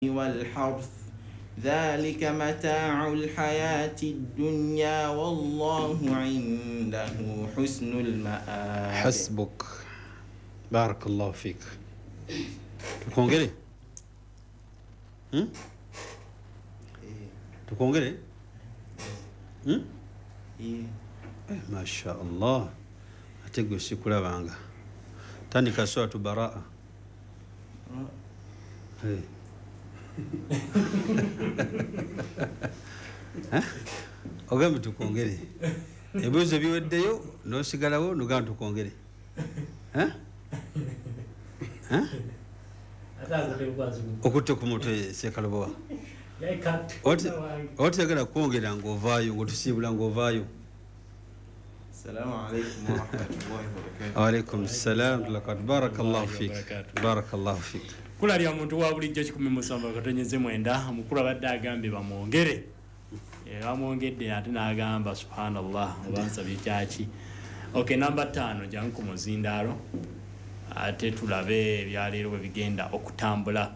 والحرث ذلك متاع الحياة الدنيا والله عنده حسن المآب. حسبك بارك الله فيك. tukongere tukongere masha Allah ate gwe sikulabanga tandika suratu baraa ogambe tukongere ebibuzo biweddeyo nosigalawo nogamba tukongere okutte ku mutwe sekalobowa otegera kwongera ngaovaayo ngaotusiibula ngaovaayo. Waalaikum salam barakallahu fik barakallahu fik. Kula lya muntu wa bulijjo 17 mukulu abadde agambye bamwongere bamwongedde ate n'agamba subhanallah obansabye kyaki. Okay, number 5 jangu ku muzindaalo ate tulabe ebyaleero bwe bigenda okutambula.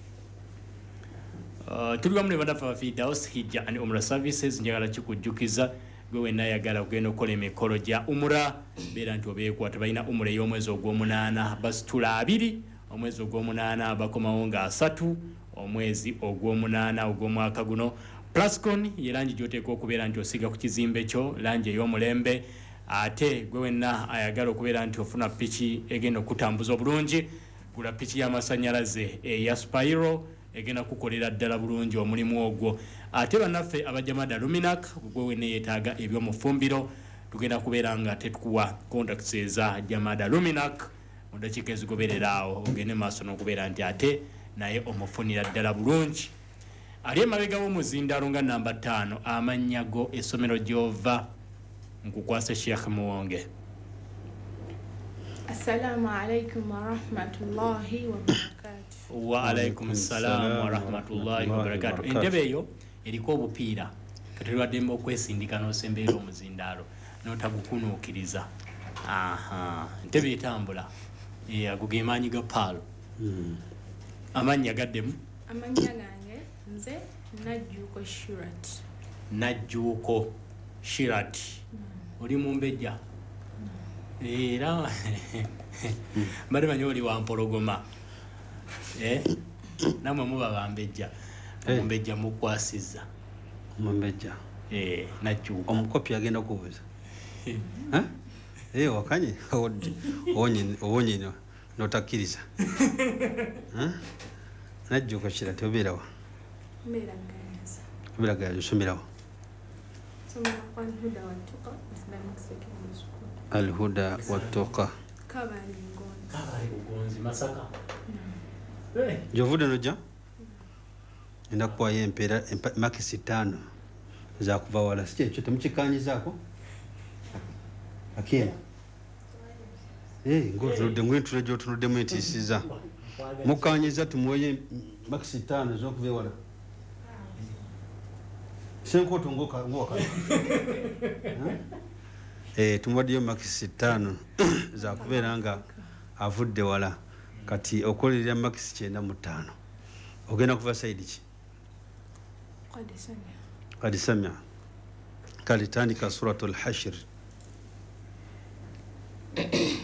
Tuli wamu ne bannaffe bafiidaos hijja and umra services njagala kikujjukiza gwe wenna ayagala okugenda okukola emikolo gya umra beera nti obeekwata balina umra ey'omwezi ogw'omunaana basitula 2 omwezi ogw'omunaana bakomawo nga 3 omwezi ogw'omunaana ogw'omwaka guno. Plascon ye langi gy'oteeka okubeera nti osiga ku kizimbe kyo langi ey'omulembe. Ate gwe wenna ayagala okubeera nti ofuna piki egenda okutambuza obulungi gula piki y'amasannyalaze eya Spiro egenda kukolera ddala bulungi omulimu ogwo. Ate bannaffe abajamada Luminac gwe wenna yeetaaga ebyomufumbiro tugenda kubeera nga tetukuwa contacts eza Jamada Luminac mu dakiika ezigoberera awo ogende maaso n'okubeera nti ate naye omufunira ddala bulungi. Ali emabega w'omuzindaalo nga namba 5 amannya go essomero gy'ova nkukwase Sheikh Muwonge. Assalamu alaikum wa rahmatullahi wa barakatuh. Wa alaikum salam wa rahmatullahi wa barakatuh. Entebe eyo eriko obupiira katulwadde okwesindika n'osembeera omuzindaalo n'otagukunuukiriza. Entebe etambula ago ge maanyi ga paalo. Amannya gaddemu? Amannya gange nze Najjuuko Shirat. Najjuuko Shirat. Oli mumbejja era bali manyi oli wampologoma namwe muba bambejja mumbejja mukwasiza mumbejja Najjuuko omukopi agenda kubuuza wakanye owonye notakkiriza Najjuuko Shirat obeerawa obeeragayo osomerawo Al-Huda wat-Tuqa Kabali Gonzi Masaka. Jovude noja enda kuwayo empeera makisi 5 za kuva wala si ekyo temukikanyizaako akina ngotunudde ngwentula gyotunuddemu entiisiza mukanyiza tumuwoye makisi 5 z'okuva ewala senkoto ng'owaka tumuwaddeyo makisi 5 za kubeera nga avudde wala kati okolerera makisi 95 ogenda kuva sayidi ki kadi samia kale tandika suratul hashir